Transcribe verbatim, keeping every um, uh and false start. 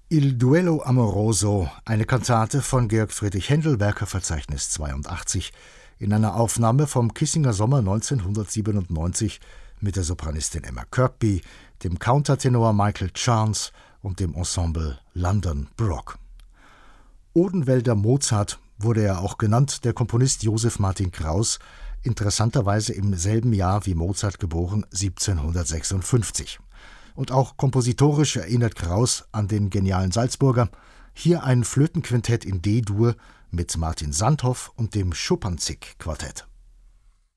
Il Duello Amoroso, eine Kantate von Georg Friedrich Händel, Werkeverzeichnis zweiundachtzig, in einer Aufnahme vom Kissinger Sommer neunzehnhundertsiebenundneunzig mit der Sopranistin Emma Kirkby, dem Countertenor Michael Chance und dem Ensemble London Baroque. Odenwälder Mozart wurde er auch genannt, der Komponist Joseph Martin Kraus, interessanterweise im selben Jahr wie Mozart geboren, siebzehnhundertsechsundfünfzig. Und auch kompositorisch erinnert Kraus an den genialen Salzburger. Hier ein Flötenquintett in D-Dur mit Martin Sandhoff und dem Schuppanzig-Quartett.